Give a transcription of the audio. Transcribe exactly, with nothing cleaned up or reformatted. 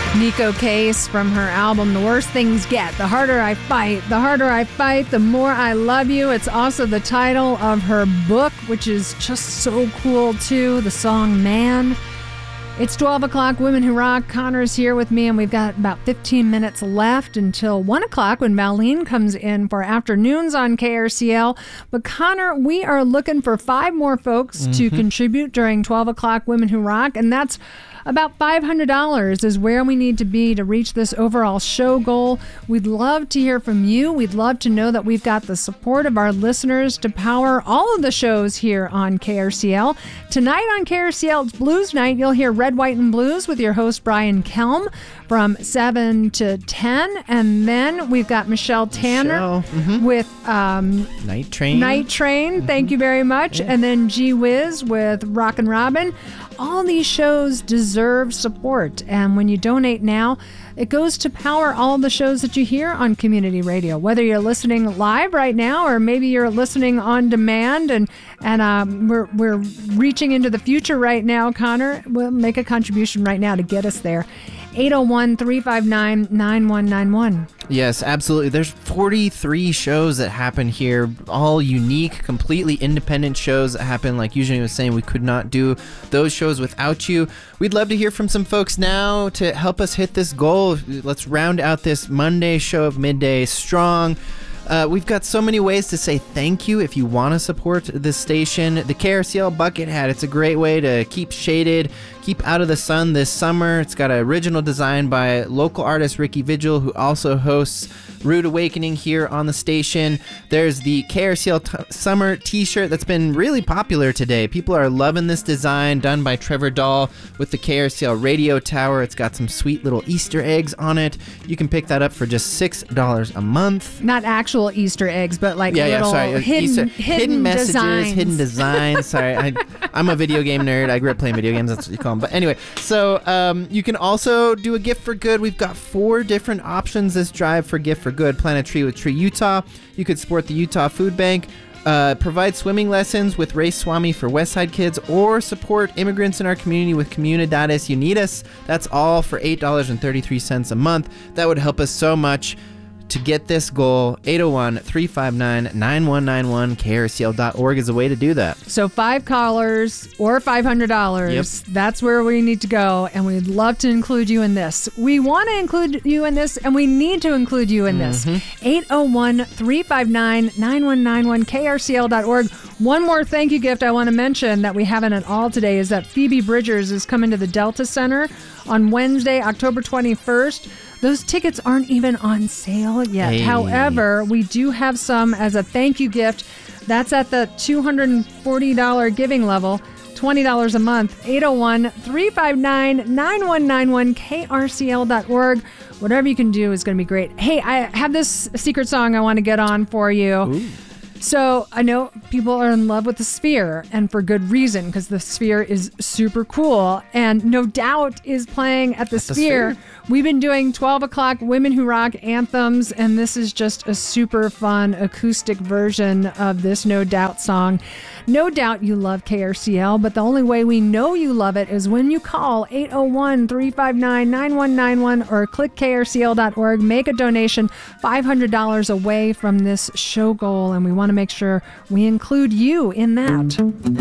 Nico Case from her album The Worse Things Get. The harder I fight, the harder I fight, the more I love you. It's also the title of her book, which is just so cool too. The song Man. It's twelve o'clock, Women Who Rock. Connor's here with me, and we've got about fifteen minutes left until one o'clock when Malene comes in for afternoons on K R C L. But Connor, we are looking for five more folks mm-hmm. to contribute during twelve o'clock, Women Who Rock, and that's about five hundred dollars is where we need to be to reach this overall show goal. We'd love to hear from you. We'd love to know that we've got the support of our listeners to power all of the shows here on K R C L. Tonight on K R C L, it's Blues Night. You'll hear Red, White, and Blues with your host, Brian Kelm, from seven to ten. And then we've got Michelle Tanner Michelle. Mm-hmm. with um, Night Train. Night Train. Mm-hmm. Thank you very much. Yeah. And then Gee Whiz with Rockin' Robin. All these shows deserve support, and when you donate now, it goes to power all the shows that you hear on community radio, whether you're listening live right now or maybe you're listening on demand, and and um, we're we're reaching into the future right now. Connor, we'll make a contribution right now to get us there. eight oh one, three five nine, nine one nine one. Yes, absolutely. There's forty-three shows that happen here, all unique, completely independent shows that happen. Like Eugenie was saying, we could not do those shows without you. We'd love to hear from some folks now to help us hit this goal. Let's round out this Monday show of midday strong. Uh, we've got so many ways to say thank you if you want to support this station. The K R C L bucket hat, it's a great way to keep shaded, keep out of the sun this summer. It's got an original design by local artist Ricky Vigil, who also hosts Rude Awakening here on the station. There's the K R C L t- summer t-shirt that's been really popular today. People are loving this design, done by Trevor Dahl with the K R C L radio tower. It's got some sweet little Easter eggs on it. You can pick that up for just six dollars a month. Not actual Easter eggs, but like yeah, little yeah, sorry. hidden, Easter, hidden, hidden messages, designs. hidden designs. Sorry, I, I'm a video game nerd. I grew up playing video games. That's what you call them. But anyway, so um, you can also do a gift for good. We've got four different options this drive for gift for good. Plant a tree with Tree Utah. You could support the Utah Food Bank. Uh, provide swimming lessons with Ray Swami for Westside Kids, or support immigrants in our community with Comunidades Unidas. That's all for eight dollars and thirty-three cents a month. That would help us so much to get this goal. Eight oh one, three five nine, nine one nine one. K R C L dot org is a way to do that. So five callers or five hundred dollars. Yep. That's where we need to go, and we'd love to include you in this. We want to include you in this, and we need to include you in mm-hmm. this. eight oh one, three five nine, nine one nine one. K R C L dot org. One more thank you gift I want to mention that we haven't at all today is that Phoebe Bridgers is coming to the Delta Center on Wednesday, October twenty-first. Those tickets aren't even on sale yet. Hey. However, we do have some as a thank you gift. That's at the two hundred forty dollars giving level, twenty dollars a month. eight oh one, three five nine, nine one nine one. K R C L dot org. Whatever you can do is going to be great. Hey, I have this secret song I want to get on for you. Ooh. So I know people are in love with the Sphere, and for good reason, because the Sphere is super cool, and No Doubt is playing at the, at Sphere. the Sphere. We've been doing twelve o'clock Women Who Rock anthems, and this is just a super fun acoustic version of this No Doubt song. No doubt you love K R C L, but the only way we know you love it is when you call eight oh one, three five nine, nine one nine one or click K R C L dot org, make a donation, five hundred dollars away from this show goal, and we want to make sure we include you in that.